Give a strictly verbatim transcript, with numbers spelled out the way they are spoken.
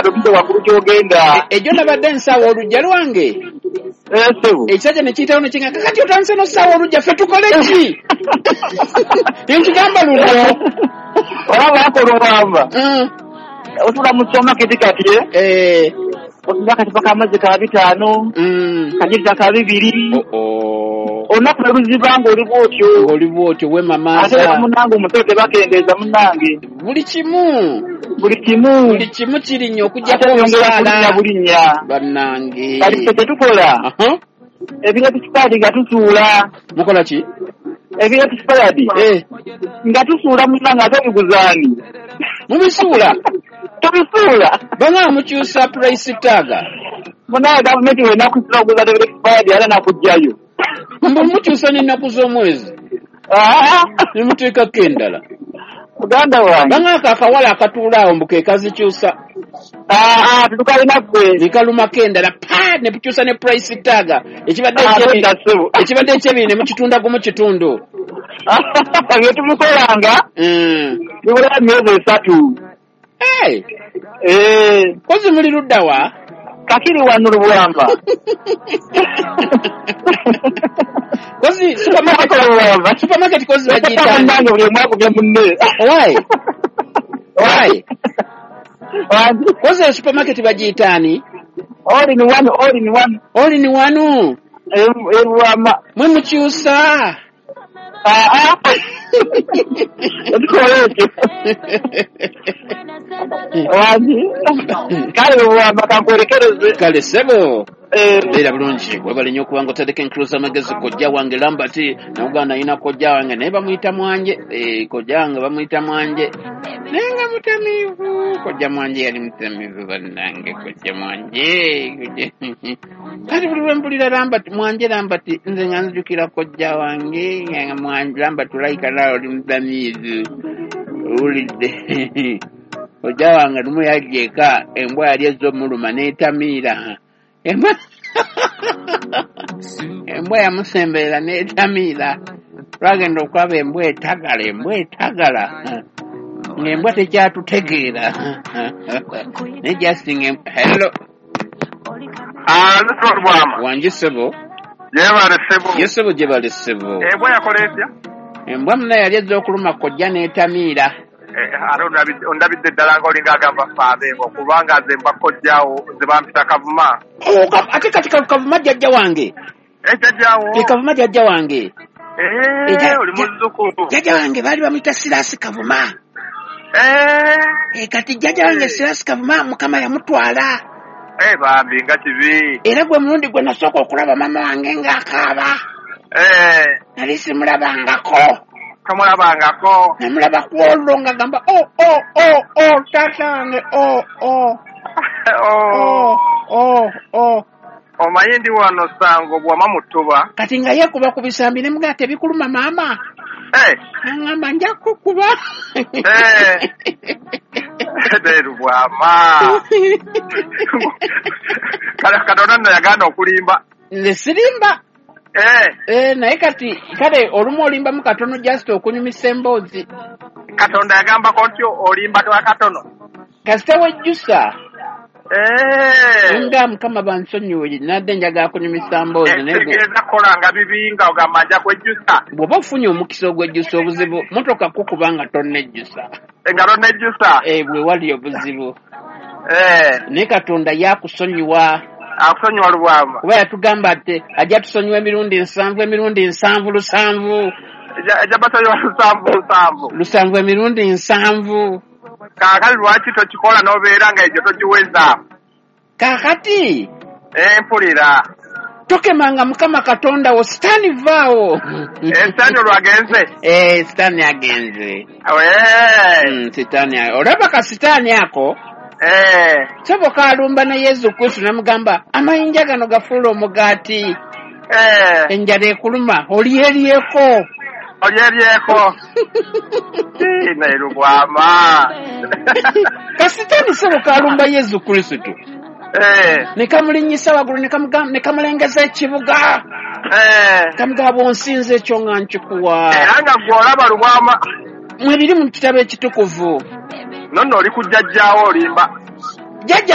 dubide wakuru kyogenda. Ejo nabadde nsawa olujja lwange. Eh sebu. Ekisajja ne kiyitawo ne kinga kakati otandise n'ossaawa olujja ffe tukole ki? Nkigamba luno. Olaba akola olwamba. Otula mu supermarket kati eh. Otula kati paka amazzi ka bitaano. Mm. Kajita ka bibiri. Oh oh. Onaku luzibanga oli bwotyo. Oli bwotyo we mama. Ate munange omutote bakendeeza munange. Buli kimu. Buli kimu. Buli kimu kirinya okujja ko omusaala. Bulinya. Bannange. Kati tete tukola. Aha. Ebintu tukadi nga tusuula. Mukola ki? Ebintu tukadi. Eh. Nga tusuula munange ate biguzaani. Mubisuula. Tubisuula. Banga mukyusa price tag. Munange gavumenti wena kusula okuza tebele expired ala nakujjayo. Mbu mukyusa n'ennaku z'omwezi. Ah. Nimuteekako endala. Muganda wange. Banga akakawala akatuula awo mbu ke kazikyusa. Ah ah tukalina kwe. Nikalumako endala pa ne bukyusa ne price tag. Ekibadde ekyebi. Ekibadde ekyebi ne mukitunda gumu kitundu. Ebyo tumukolanga. Mm. Bibula myezi esatu. Eh. Eh. Kozi muli ludda wa? Kakiri wano Lubwamba. Kozi supermarket Lubwamba. Supermarket kozi bagiyita ndange buli mwaka bya munne. Why? Why? Why? Kozi supermarket bagiyitani? All in one, all in one. All in one. Eh eh mwe mukyusa. Ah ah. Wadi. Kale Lubwamba kankwerekereze. Kale sebo. Eh. Era bulungi webale nnyo kubanga otadeko encruiser amagezi kojja wange Lambert n'Uganda ayina kojja wange naye bamuyita Mwanje. Eh, kojja wange bamuyita Mwanje. Naye nga mutamiivu. Kojja Mwanje yali mutamiivu bannange kojja Mwanje. Kati buli lwe mpulira Lambert Mwanje Lambert nze nga nzijukira kojja wange nga Mwanje Lambert tulayika nawe oli mutamiivu. Owulidde. Kojja wange lumu yajjeeka embwa yali ezza omuluma n'etamiira. Embwa embwa yamusemberera n'etamiira. Twagenda okulaba embwa etagala embwa etagala ng'embwa tekyatutegeera naye Justin hello. Ah, nso Lubwamba. Wangi ssebo. Yebale ssebo. Ye ssebo gye bale ssebo. Embwa yakola etya? Embwa muna yali ezza okuluma kojja n'etamiira. Ate ondabidde ddala ng'olinga agamba faabengo kubanga nze mba kojjaawo ze bampita Kavuma. Ate kati Kavuma jjajja wange. Ekajjaawo. Kavuma jjajja wange. Eh, oli muzzukulu. Jjajja wange baali bamuyita Sirasi Kavuma. Eh. Kati jjajja wange Sirasi Kavuma Mukama yamutwala. Eh, bambi nga kibi. Era gwe mulundi gwe nasooka okulaba mama wange ng'akaaba. Eh. Nali simulabangako. Kamulabangako. Namulaba kwollo nga gamba oh oh oh oh taata wange oh oh oh oh oh. Omanyi ndi wano Sango bwama mu ttuba. Kati nga yeekuba ku bisambi ne mugaa tebikuluma maama. Eh. Aŋŋamba nja kukuba. Eh. Ede Lubwama. Kale Katonda nno yagaana okulimba. Nze sirimba. Eh. Eh naye kati kale olumu olimbamu katono just okunyumisa emboozi. Katonda yagambako nti olimba twa katono. Kasita wejjusa. Eh. Nga Mukama bansonyiwe nadde njagala kunyumisa mboozi naye. Tegeeza kola nga bibinga ogamba nja kwejjusa. Bw'oba ofunye omukisa ogwejjusa obuzibu motoka kukubanga tonnejjusa. Nga tonnejjusa. Eh bwe wali obuzibu. Eh. Naye Katonda yakusonyiwa. Akusonyiwa Lubwama. Kuba yatugamba ati ajja tusonyiwa emirundi nsanvu emirundi nsanvu lusanvu. Ajja basonyiwa lusanvu lusanvu. Lusanvu emirundi nsanvu. Kaakati lwaki tokikola n'obeera nga egyo togiweza? Kaakati? Eh, mpulira. Tokemanga Mukama Katonda wo sitaani vaawo. Eh, sitaani olwagenze? Eh, sitaani agenze. Wee. Mm, sitaani. Olaba ka sitaani ako? Eh. Sebo kalumba na Yesu Kristo namugamba amayinja gano gafuula omugaati. Eh. Enjala ekuluma olyeryeko. Olyeryeko. Ine Lubwama. Kasitani sebo kalumba Yesu Kristo. Eh. Nekamulinyisa wagulu nekamugamba nekamulengeza ekibuga. Eh. Kamugamba onsinze ekyo nga nkikuwa. Era nga gw'olaba Lubwama. Mwebiri mu kitabo ekitukuvu. Nonno oli kujjajjaawo olimba. Jjajja